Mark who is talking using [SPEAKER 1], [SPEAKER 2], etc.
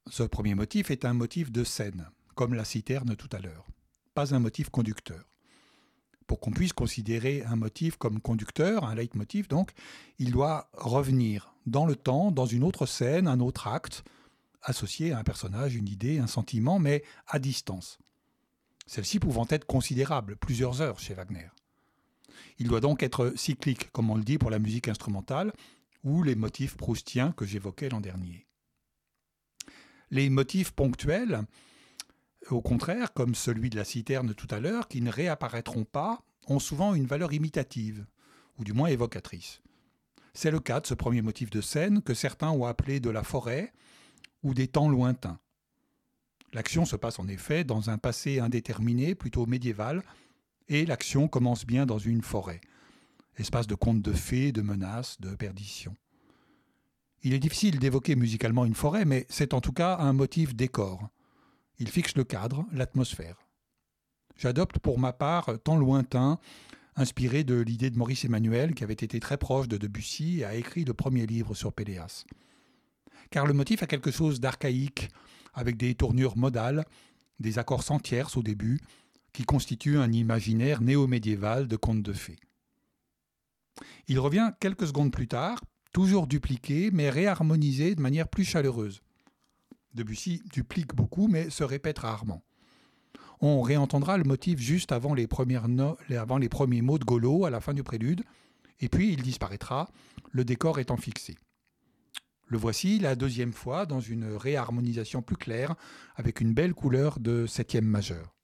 [SPEAKER 1] Ce premier motif est un motif de scène, comme la citerne tout à l'heure, pas un motif conducteur. Pour qu'on puisse considérer un motif comme conducteur, un leitmotiv donc, il doit revenir dans le temps, dans une autre scène, un autre acte, associé à un personnage, une idée, un sentiment, mais à distance. Celle-ci pouvant être considérable, plusieurs heures chez Wagner. Il doit donc être cyclique, comme on le dit pour la musique instrumentale, ou les motifs proustiens que j'évoquais l'an dernier. Les motifs ponctuels, au contraire, comme celui de la citerne tout à l'heure, qui ne réapparaîtront pas, ont souvent une valeur imitative, ou du moins évocatrice. C'est le cas de ce premier motif de scène que certains ont appelé de la forêt ou des temps lointains. L'action se passe en effet dans un passé indéterminé, plutôt médiéval, et l'action commence bien dans une forêt, espace de contes de fées, de menaces, de perdition. Il est difficile d'évoquer musicalement une forêt, mais c'est en tout cas un motif décor. Il fixe le cadre, l'atmosphère. J'adopte pour ma part Temps lointain, inspiré de l'idée de Maurice Emmanuel, qui avait été très proche de Debussy et a écrit le premier livre sur Péléas. Car le motif a quelque chose d'archaïque, avec des tournures modales, des accords sans tierces au début, qui constituent un imaginaire néo-médiéval de contes de fées. Il revient quelques secondes plus tard, toujours dupliqué, mais réharmonisé de manière plus chaleureuse. Debussy duplique beaucoup, mais se répète rarement. On réentendra le motif juste avant les premiers mots de Golo à la fin du prélude, et puis il disparaîtra, le décor étant fixé. Le voici la deuxième fois dans une réharmonisation plus claire, avec une belle couleur de septième majeur.